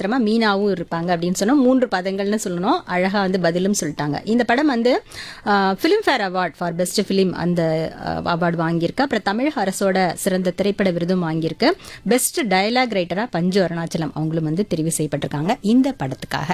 கதாபாத்திரமா மீனாவும் இருப்பாங்க அப்படின்னு சொன்னோம். 3 பதங்கள்னு சொல்லணும். அழகா வந்து பதிலும் சொல்லிட்டாங்க. இந்த படம் வந்து Filmfare award for best film அந்த அவார்டு வாங்கியிருக்கு. அப்புறம் தமிழக அரசோட சிறந்த திரைப்பட விருதும் வாங்கியிருக்கு. பெஸ்ட் டயலாக் ரைட்டரா பஞ்சு அருணாச்சலம் அவங்களும் வந்து தெரிவு செய்யப்பட்டிருக்காங்க இந்த படத்துக்காக.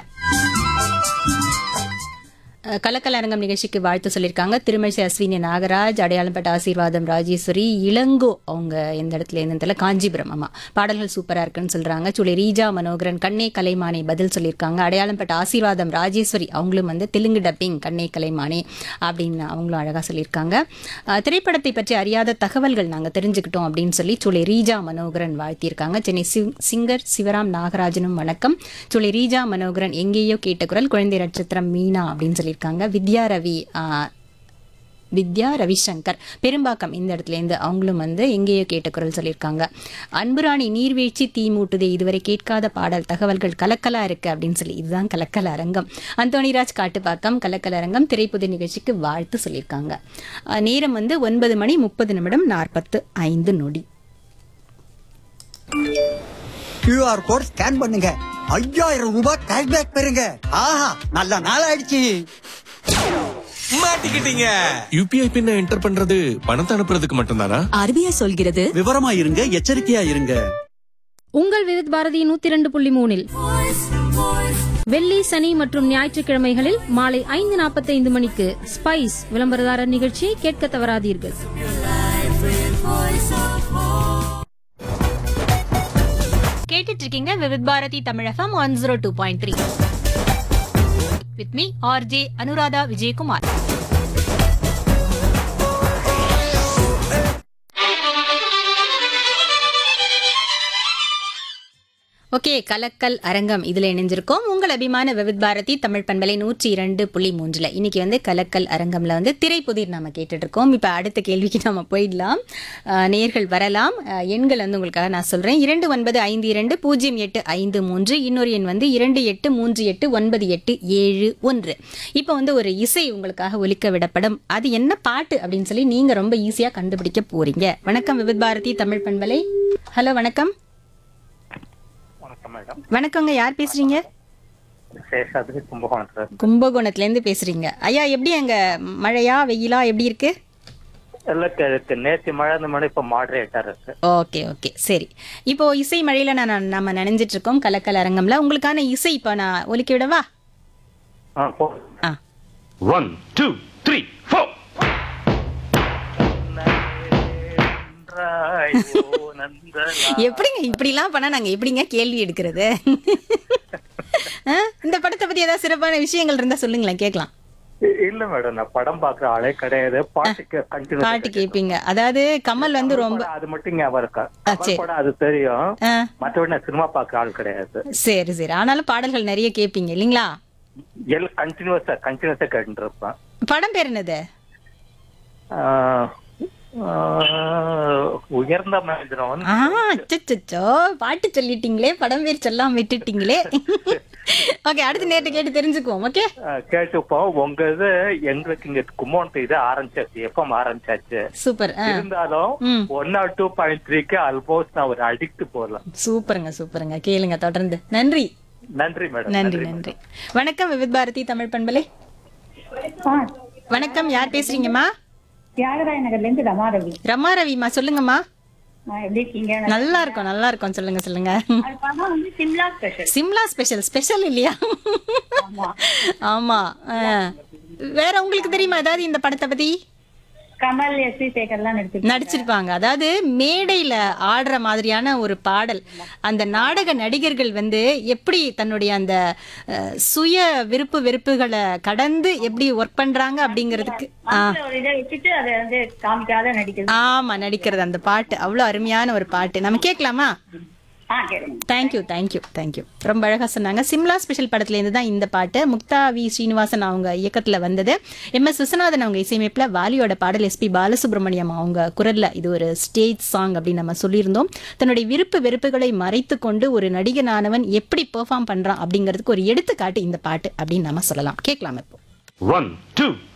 கலக்கல் அரங்கம் நிகழ்ச்சிக்கு வாழ்த்து சொல்லியிருக்காங்க திருமழிசை அஸ்வினி நாகராஜ், அடையாளம்பட்ட ஆசீர்வாதம் ராஜேஸ்வரி, இளங்கோ அவங்க எந்த இடத்துல என்னன்னு காஞ்சிபுரம். ஆமா, பாடல்கள் சூப்பரா இருக்குன்னு சொல்றாங்க. சுழி ரீஜா மனோகரன் கண்ணே கலைமானே பதில் சொல்லியிருக்காங்க. அடையாளம்பட்ட ஆசீர்வாதம் ராஜேஸ்வரி அவங்களும் வந்து தெலுங்கு டப்பிங் கண்ணே கலைமானே அப்படின்னு அவங்களும் அழகா சொல்லியிருக்காங்க. திரைப்படத்தை பற்றி அறியாத தகவல்கள் நாங்கள் தெரிஞ்சுக்கிட்டோம் அப்படின்னு சொல்லி சுழி ரீஜா மனோகரன் வாழ்த்தியிருக்காங்க. சென்னை சிங்கர் சிவராம் நாகராஜனும் வணக்கம். சுழி ரீஜா மனோகரன் எங்கேயோ கேட்ட குரல் குழந்தை நட்சத்திரம் மீனா அப்படின்னு சொல்லி வித்யா ரவிசங்கர் பெரும்பாக்கம் இந்த இடத்துல இருந்து அவங்களும் வந்து எங்கேயோ கேட்ட குரல் சொல்லியிருக்காங்க. அன்புராணி நீர்வீழ்ச்சி தீ மூட்டுதே இதுவரை கேட்காத பாடல் தகவல்கள் கலக்கலா இருக்கு அப்படின்னு சொல்லி இதுதான் கலக்கல் அரங்கம். அந்தோணிராஜ் காட்டுப்பாக்கம் கலக்கல் அரங்கம் திரைப்புது நிகழ்ச்சிக்கு வாழ்த்து சொல்லியிருக்காங்க. நேரம் வந்து 9:30 QR கோட் ஸ்கேன் பண்ணுங்க, 5000 ரூபாய் கேஷ்பேக் பெறுங்க. ஆஹா, நல்ல நாள் ஆயிடுச்சு. மாட்டிக்கிட்டீங்க. யூபிஐ பின்ன என்டர் பண்றது பணத்தை அனுப்புறதுக்கு மட்டும்தானா? RBI சொல்கிறது விவரமா இருங்க, எச்சரிக்கையா இருங்க. உங்கள் விவித் பாரதி 102.3 வெள்ளி சனி மற்றும் ஞாயிற்றுக்கிழமைகளில் மாலை 5:45 மணிக்கு ஸ்பைஸ் விளம்பரதாரர் நிகழ்ச்சியை கேட்க தவறாதீர்கள். கேட்டுட்டு இருக்கீங்க விவித் பாரதி தமிழகம் 102.3 with me RJ Anuradha Vijayakumar. Okay, கலக்கல் அரங்கம் இதுல இணைஞ்சிருக்கோம். உங்கள் அபிமான விவித் பாரதி தமிழ் பண்பலை 102.3 இன்னைக்கு வந்து கலக்கல் அரங்கம்ல வந்து திரைப்புதிர் நாம கேட்டுட்டு இருக்கோம். இப்ப அடுத்த கேள்விக்கு நாம போயிடலாம். நேர்கள் வரலாம். எண்கள் வந்து உங்களுக்காக நான் சொல்றேன். 29520853, இன்னொரு எண் வந்து 28389871. இப்ப வந்து ஒரு இசை உங்களுக்காக ஒலிக்க விடப்படும். அது என்ன பாட்டு அப்படின்னு சொல்லி நீங்க ரொம்ப ஈஸியா கண்டுபிடிக்க போறீங்க. வணக்கம் விவித் பாரதி தமிழ் பண்பலை. ஹலோ, வணக்கம். வணக்கங்க, யார் பேசுறீங்க? கும்பகோணத்துல இருந்து பேசுறீங்க. ஐயா, எப்படி அங்க மழையா வெயிலா எப்படி இருக்கு? நேற்று மழை, மழை இப்ப மாடரேட்டா இருக்கு. ஓகே ஓகே, சரி. இப்போ இசை மழையில நம்ம நினைஞ்சிட்டு இருக்கோம் கலக்கல் அரங்கம்ல. உங்களுக்கான இசை இப்ப நான் ஒலிக்க விடவா? 1 2 3 4 எப்படிங்க இப்படிலாம் பண்ணா நாங்க எப்படிங்க கேள்வி எடுக்கிறது? இந்த படத்தை பத்தி ஏதாவது சிறப்பான விஷயங்கள் இருந்தா சொல்லுங்களேன், கேட்கலாம். இல்ல மேடம், நான் படம் பாக்குற ஆளே கிடையாது. பாட்டு கேப்பீங்க. அதாவது கமல் வந்து ரொம்ப அது மட்டும் ஞாபகம் இருக்கா? அது தெரியும், மற்றபடி நான் சினிமா பாக்குற ஆள் கிடையாது. சரி சரி, ஆனாலும் பாடல்கள் நிறைய கேப்பீங்க இல்லீங்களா? கண்டினியூஸா கேட்டு இருப்பேன். படம் பேர் என்னது? உயர்ந்த மனிதன். பாட்டு சொல்லிட்டீங்களே, படம் பேர் சொல்லாம விட்டுட்டீங்களே. ஓகே, அடுத்து நேற்று கேட்டு தெரிஞ்சுக்குவோம். ஓகே, கேட்டுப்போம். உங்க இது எங்களுக்கு இங்க கும்போணத்து இது ஆரம்பிச்சாச்சு, எப்பம் ஆரம்பிச்சாச்சு. சூப்பர். இருந்தாலும் 102.3க்கு ஆல்மோஸ்ட் நான் ஒரு அடிக்ட் போடலாம். சூப்பருங்க சூப்பருங்க, கேளுங்க தொடர்ந்து. நன்றி நன்றி மேடம். நன்றி நன்றி. வணக்கம் விவித் பாரதி தமிழ் பண்பலை. வணக்கம், யார் பேசுறீங்கம்மா? தியாகராய நகர்ல இருந்து ரமாரவி. ரமாரவிமா, சொல்லுங்கம்மா. எப்படி இருக்கீங்க? நல்லா இருக்கும் நல்லா இருக்கும், சொல்லுங்க சொல்லுங்க. Shimla special. Shimla special special இல்லையா? ஆமா. வேற உங்களுக்கு தெரியுமா ஏதாவது இந்த படத்தை பத்தி? கமல், எஸ்.வி. சேகர்லாம் நடிச்சிருப்பாங்க. அதாவது மேடையில ஆடுற மாதிரியான ஒரு பாடல். அந்த நாடக நடிகர்கள் வந்து எப்படி தன்னுடைய அந்த சுய விருப்பு வெறுப்புகளை கடந்து எப்படி ஒர்க் பண்றாங்க அப்படிங்கிறதுக்கு ஆமா நடிக்கிறது. அந்த பாட்டு அவ்வளவு அருமையான ஒரு பாட்டு. நம்ம கேட்கலாமா? Thank you thank you thank you. ரொம்ப அழகா சொன்னாங்க. சிம்லா ஸ்பெஷல் படத்துல இருந்து தான் இந்த பாட்டு. முக்தா வி ஸ்ரீனிவாசன் அவங்க இயக்கத்துல வந்தது. MS விஸ்வநாதன் அவங்க இசையமைப்புல வாலியோட பாடல் SP பாலசுப்ரமணியம் அவங்க குரல்ல இது ஒரு ஸ்டேஜ் சாங் அப்படின்னு நம்ம சொல்லியிருந்தோம். தன்னுடைய விருப்பு வெறுப்புகளை மறைத்து கொண்டு ஒரு நடிகனானவன் எப்படி பெர்ஃபார்ம் பண்றான் அப்படிங்கிறதுக்கு ஒரு எடுத்துக்காட்டு இந்த பாட்டு அப்படின்னு நம்ம சொல்லலாம். கேட்கலாம் இப்போ. 1 2